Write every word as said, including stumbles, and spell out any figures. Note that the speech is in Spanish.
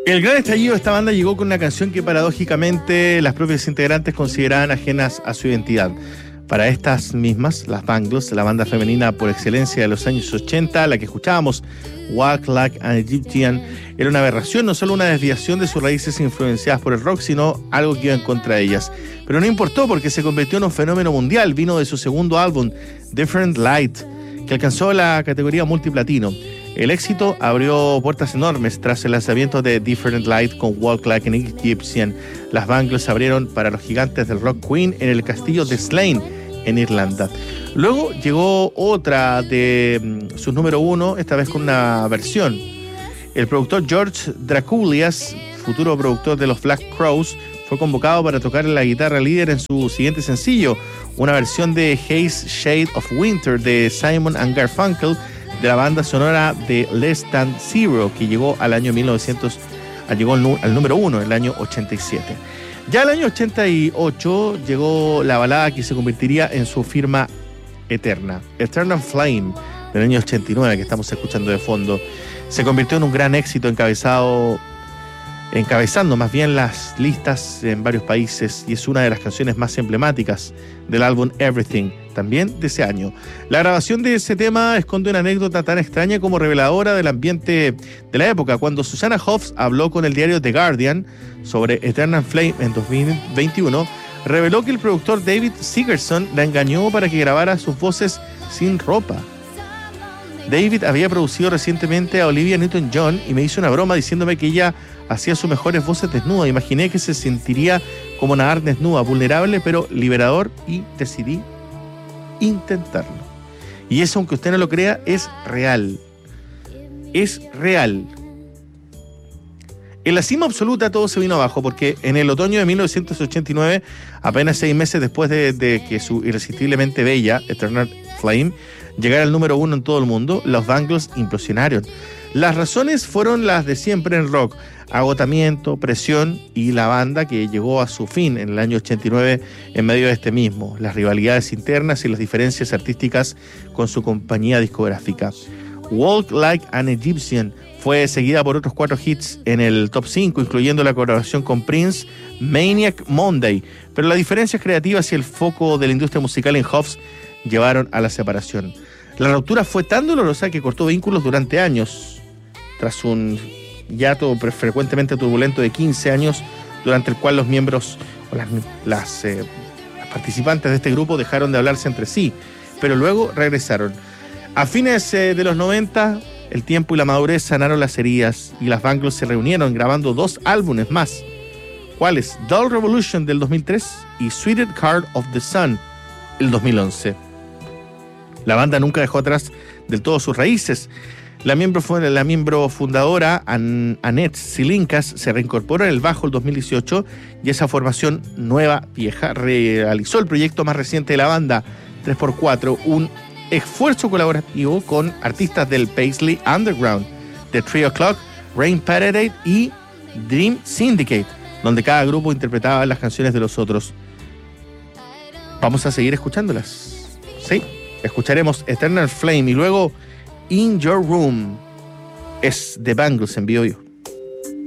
El gran estallido de esta banda llegó con una canción que paradójicamente las propias integrantes consideraban ajenas a su identidad. Para estas mismas, las Bangles, la banda femenina por excelencia de los años ochenta, la que escuchábamos, Walk Like an Egyptian, era una aberración, no solo una desviación de sus raíces influenciadas por el rock, sino algo que iba en contra de ellas. Pero no importó porque se convirtió en un fenómeno mundial, vino de su segundo álbum, Different Light, que alcanzó la categoría multiplatino. El éxito abrió puertas enormes tras el lanzamiento de Different Light con Walk Like an Egyptian. Las Bangles abrieron para los gigantes del rock Queen en el castillo de Slane, en Irlanda. Luego llegó otra de mm, sus número uno, esta vez con una versión. El productor George Drakoulias, futuro productor de los Black Crowes, fue convocado para tocar la guitarra líder en su siguiente sencillo, una versión de Haze Shade of Winter de Simon and Garfunkel, de la banda sonora de Less Than Zero, que llegó al año mil novecientos, llegó al, al número uno en el año ochenta y siete. Ya el año ochenta y ocho llegó la balada que se convertiría en su firma eterna, Eternal Flame, del año ochenta y nueve, que estamos escuchando de fondo. Se convirtió en un gran éxito encabezado, encabezando más bien las listas en varios países, y es una de las canciones más emblemáticas del álbum Everything, también de ese año. La grabación de ese tema esconde una anécdota tan extraña como reveladora del ambiente de la época. Cuando Susanna Hoffs habló con el diario The Guardian sobre Eternal Flame en dos mil veintiuno, reveló que el productor David Sigerson la engañó para que grabara sus voces sin ropa. David había producido recientemente a Olivia Newton-John y me hizo una broma diciéndome que ella hacía sus mejores voces desnuda. Imaginé que se sentiría como nadar desnuda, vulnerable pero liberador, y decidí intentarlo. Y eso, aunque usted no lo crea, es real. Es real. En la cima absoluta todo se vino abajo, porque en el otoño de mil novecientos ochenta y nueve, apenas seis meses después de, de que su irresistiblemente bella Eternal Flame llegara al número uno en todo el mundo, los Bangles implosionaron. Las razones fueron las de siempre en el rock: agotamiento, presión y la banda que llegó a su fin en el año ochenta y nueve en medio de este mismo, las rivalidades internas y las diferencias artísticas con su compañía discográfica. Walk Like an Egyptian fue seguida por otros cuatro hits en el top cinco, incluyendo la colaboración con Prince, Maniac Monday, pero las diferencias creativas y el foco de la industria musical en Hoffs llevaron a la separación. La ruptura fue tan dolorosa que cortó vínculos durante años, tras un hiato frecuentemente turbulento de quince años, durante el cual los miembros o las, las, eh, las participantes de este grupo dejaron de hablarse entre sí, pero luego regresaron. A fines eh, de los noventa, el tiempo y la madurez sanaron las heridas y las Bangles se reunieron grabando dos álbumes más. ¿Cuáles? Dull Revolution del dos mil tres y Sweeter Card of the Sun el dos mil once. La banda nunca dejó atrás del todo sus raíces. La miembro, la miembro fundadora, An, Annette Silinkas, se reincorporó en el bajo el dos mil dieciocho y esa formación nueva, vieja, realizó el proyecto más reciente de la banda, tres por cuatro, un esfuerzo colaborativo con artistas del Paisley Underground, The Three O'Clock, Rain Parade y Dream Syndicate, donde cada grupo interpretaba las canciones de los otros. Vamos a seguir escuchándolas. Sí, escucharemos Eternal Flame y luego In Your Room. Es The Bangles en vivo.